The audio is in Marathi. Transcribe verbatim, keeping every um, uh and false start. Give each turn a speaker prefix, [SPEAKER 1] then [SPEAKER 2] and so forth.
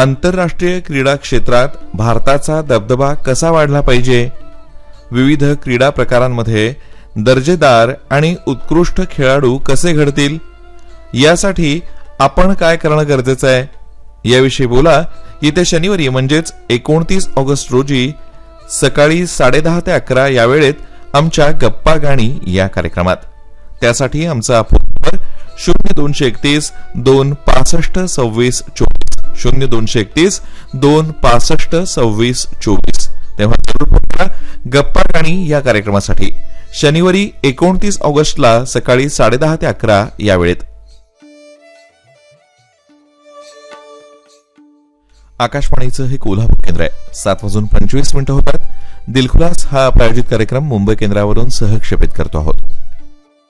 [SPEAKER 1] आंतरराष्ट्रीय क्रीडा क्षेत्रात भारताचा दबदबा कसा वाढला पाहिजे, विविध क्रीडा प्रकारांमध्ये दर्जेदार आणि उत्कृष्ट खेळाडू कसे घडतील, यासाठी आपण काय करणं गरजेचं आहे, याविषयी बोला येत्या शनिवारी म्हणजेच एकोणतीस ऑगस्ट रोजी सकाळी साडेदहा ते अकरा या वेळेत आमच्या गप्पा गाणी या कार्यक्रमात. त्यासाठी आमचा फोन नंबर शून्य दोनशे एकतीस दोन पासष्ट सव्वीस चोवीस शून्य दोनशे एकतीस दोन पासष्ट सव्वीस चोवीस. तेव्हा जरूर फोन करा गप्पा गाणी या कार्यक्रमासाठी शनिवारी एकोणतीस ऑगस्टला सकाळी साडेदहा ते अकरा या वेळेत. आकाशवाणीचं हे कोल्हापूर केंद्र आहे. सात वाजून पंचवीस मिनिटं होतात. दिलखुलास हा प्रायोजित कार्यक्रम मुंबई केंद्रावरून सहक्षेपित करतो आहोत.